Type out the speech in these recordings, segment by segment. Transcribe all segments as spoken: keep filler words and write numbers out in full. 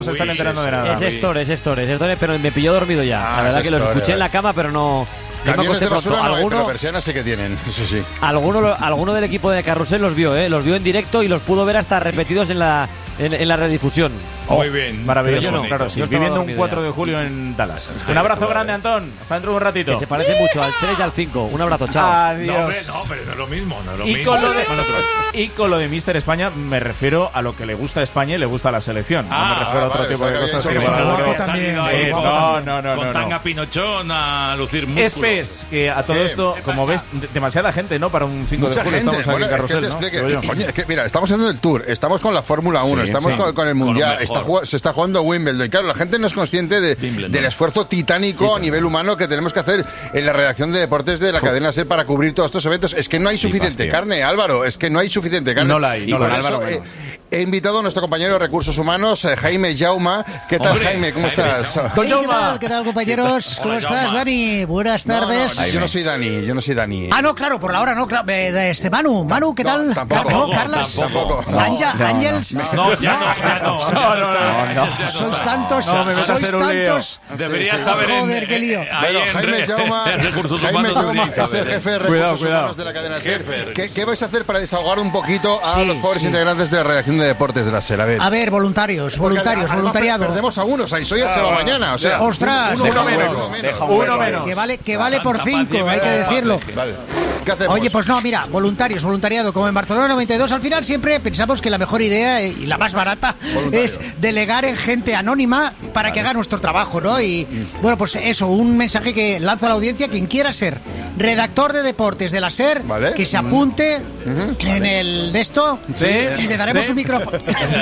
se están enterando de nada. Es Héctor, es Héctor, es Héctor, pero me pilló dormido ya. Ah, la verdad es que los Héctor, escuché eh. en la cama, pero no... no me acosté pronto. No, ¿Alguno, pero persianas sí que tienen, eso sí. alguno, alguno del equipo de Carrusel los vio, ¿eh? Los vio en directo y los pudo ver hasta repetidos en la, en, en la redifusión. Muy bien. Maravilloso, Yo no, claro, sí. yo estaba Viviendo un dormido cuatro ya. de julio en Dallas. Un abrazo grande, Antón. Hasta dentro de un ratito. Que se parece mucho al tres y al cinco. Un abrazo, chao. Adiós. No, hombre, no, pero no es lo mismo, no es lo Y mismo. con, lo de, y con lo de Mister España me refiero a lo que le gusta a España y le gusta a la selección. No Ah, me refiero a otro vale, tipo de o sea, que cosas. bien que son igual muchos. no- también, Eh, guapo no, también. no, no, Con no, tanga no. pinochón a lucir músculos. Es pez que a todo ¿Qué? esto, ¿Qué como pasa? ves, de- demasiada gente, ¿no? Para un cinco Mucha de julio gente. estamos aquí Bueno, en es que Carrusel, te ¿no? explique. Digo yo. Coño, es que, mira, estamos haciendo el tour, estamos con la Fórmula uno, Sí, estamos sí. con, con el Con lo Mundial, mejor. está, jugando- se está jugando Wimbledon. Y claro, la gente no es consciente de, Wimbledon. del esfuerzo titánico a nivel humano que tenemos que hacer en la redacción de deportes de la cadena SER para cubrir todos estos eventos. Es que no hay suficiente tío. carne, Álvaro, es que no hay suficiente carne. No la hay, Y no la por hay. eso, Álvaro, eh, menos. he invitado a nuestro compañero de Recursos Humanos, eh, Jaime Jauma. ¿Qué tal, Hombre, Jaime? ¿Cómo Jaime estás? Jauma. Don Hey, ¿Qué Jaume. tal, qué tal, compañeros? ¿Cómo Hola, estás, Jaume. Dani? Buenas No, no, tardes. yo no soy Dani, yo no soy Dani. Ah, no, claro, por la hora no, claro. Eh, de este Manu, Manu, ¿qué No, tal? tampoco. Car- no, Tampoco, Carlas. tampoco. No, Anja- no, no. Ángels. No, ya no, ya no. No, no, no, no. Ya Sois tantos, No, me metas sois en un lío. tantos. Deberías Sí, sí. saber en- Joder, qué lío. eh, ahí Bueno, en Jaime re- Jauma, en recursos Jaime humanos Jauma deberías es el saber. jefe de Cuidado, recursos cuidado. humanos de la cadena SER. Jefe. ¿Qué, ¿Qué vais a hacer para desahogar un poquito a Sí, los pobres sí. integrantes de la redacción de deportes de la SER? A ver. A ver, voluntarios, voluntarios, Además, voluntariado. Perdemos a uno, Sainz ya se va mañana. O sea, Ostras, uno, Deja uno un menos. hueco, Deja un Uno hueco. menos. que vale, que vale por Tanta cinco, hay que paciencia. decirlo. Vale. ¿Qué hacemos? Oye, pues no, mira, voluntarios, voluntariado, como en Barcelona noventa y dos, al final siempre pensamos que la mejor idea y la más barata Voluntario. es delegar en gente anónima para que haga nuestro trabajo, ¿no? Y bueno, pues eso, un mensaje que lanzo a la audiencia, quien quiera ser redactor de deportes de la SER, Vale. que se apunte en el de esto Sí. y le daremos Sí. un micrófono.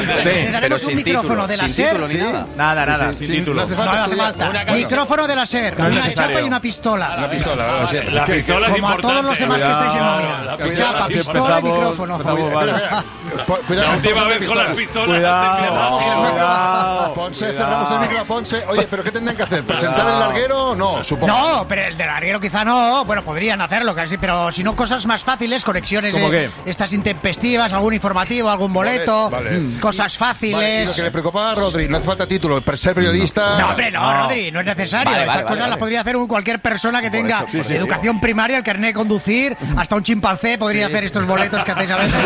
Le daremos un micrófono de la SER. Sí. Nada, nada, Sí, sin sí, título. no hace No falta hace estudiar. falta. Una cosa. Micrófono de la SER, No es una necesario. chapa y una pistola. Una pistola, la SER. La ¿Qué? pistola es Como a todos los importante. demás que estáis en Cuidado. nómina. La Chapa, pistola sí, pistola y empezamos, micrófono. empezamos, vale. Cu- Cuidado, La que última estamos vez de con las pistola. pistolas. Cuidado, cuidado. Ponce, Cuidado. cerramos el micro a Ponce. Oye, ¿pero qué tendrían que hacer? ¿Presentar el larguero o no? Supongo. No, pero el del larguero quizá no. Bueno, podrían hacerlo, casi, pero si no, cosas más fáciles, conexiones ¿Cómo eh, qué? estas intempestivas, algún informativo, algún boleto, Vale, vale. mm, cosas Vale, y fáciles. lo que le preocupaba a Rodri, no hace falta título, para ser periodista. No, hombre, no, No. Rodri, no es necesario. Vale, Esas vale, cosas vale, las vale. podría hacer un- cualquier persona que tenga eso, sí, sí, educación primaria, el carnet de conducir, hasta un chimpancé podría hacer estos boletos que hacéis a veces.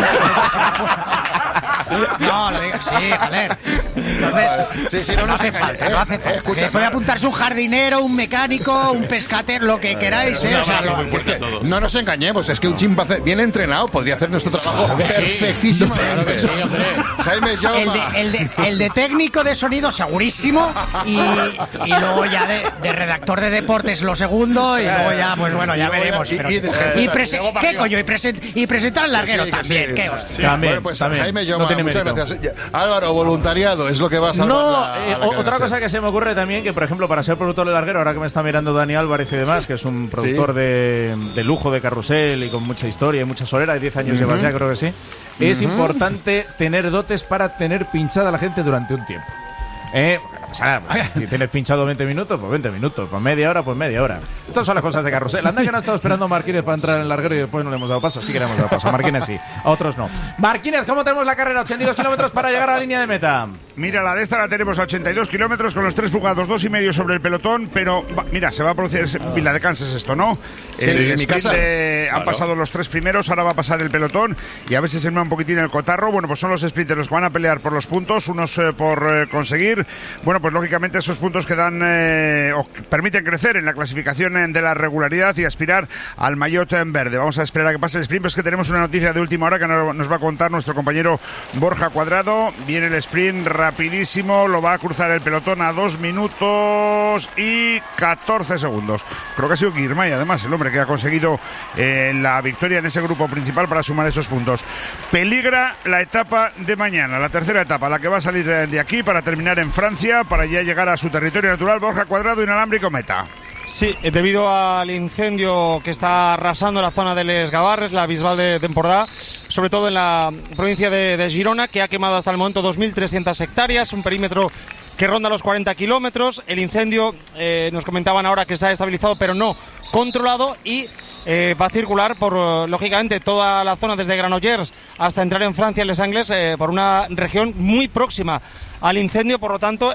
No, lo digo, sí, joder. Entonces, Sí, sí, no, no, no hace se- falta, eh, no hace eh, falta. escucha, Eh, puede no. apuntarse un jardinero, un mecánico, un pescatero, lo que queráis, eh. O sea, lo- Muy fuerte todo. No nos engañemos, es que un chimpancé bien entrenado podría hacer nuestro trabajo perfectísimamente. Jaime el, Jauma. de, el, de, el de técnico de sonido segurísimo y, y luego ya de, de redactor de deportes lo segundo y luego ya, pues bueno, ya Y luego ya- veremos. y- pero- y de jefe. y prese- Luego para ¿Qué arriba. coño? Y, presen- y presentar al larguero Sí, que también. sí. ¿Qué hostia? También, Bueno, pues también. Jaime No Jauma, tiene muchas mérito. gracias. Ya, Álvaro, voluntariado, es lo que va a salvar No, la- eh, a la o- cadena otra cosa SER. que se me ocurre también, que por ejemplo, para ser productor de larguero, ahora que me está mirando Dani Álvarez y demás, que es un productor de, de lujo de Carrusel y con mucha historia y mucha solera, de diez años llevas ya, creo que sí, es importante tener dotes para tener pinchada a la gente durante un tiempo. Eh, o sea, si tienes pinchado veinte minutos, pues veinte minutos, pues media hora, pues media hora. Estas son las cosas de Carrusel. Anda que no ha estado esperando a Marquínez para entrar en el larguero y después no le hemos dado paso. Sí que le hemos dado paso. A Marquínez sí, a otros no. Marquínez, ¿cómo tenemos la carrera? ochenta y dos kilómetros para llegar a la línea de meta. Mira, la de esta la tenemos a ochenta y dos kilómetros con los tres fugados, dos y medio sobre el pelotón, pero va- mira, se va a producir es Vila de Cansas esto, ¿no? Sí, el en mi sprint casa. de- han Claro. pasado los tres primeros, ahora va a pasar el pelotón y a veces se me un poquitín el cotarro. Bueno, pues son los sprinters los que van a pelear por los puntos, unos eh, por eh, conseguir. Bueno, pues lógicamente esos puntos que dan eh, o que permiten crecer en la clasificación eh, de la regularidad y aspirar al maillot en verde. Vamos a esperar a que pase el sprint, pero es que tenemos una noticia de última hora que nos nos va a contar nuestro compañero Borja Cuadrado. Viene el sprint rapidísimo, lo va a cruzar el pelotón a dos minutos y catorce segundos. Creo que ha sido Girmay, además, el hombre que ha conseguido eh, la victoria en ese grupo principal para sumar esos puntos. Peligra la etapa de mañana, la tercera etapa, la que va a salir de, de aquí para terminar en Francia, para ya llegar a su territorio natural. Borja Cuadrado, inalámbrico, meta. Sí, eh, debido al incendio que está arrasando la zona de Les Gavarres, la Bisbal de Empordà, sobre todo en la provincia de, de Girona, que ha quemado hasta el momento dos mil trescientas hectáreas, un perímetro que ronda los cuarenta kilómetros. El incendio, eh, nos comentaban ahora que está estabilizado, pero no controlado, y eh, va a circular por, lógicamente, toda la zona desde Granollers hasta entrar en Francia, en Les Angles, eh, por una región muy próxima al incendio. Por lo tanto,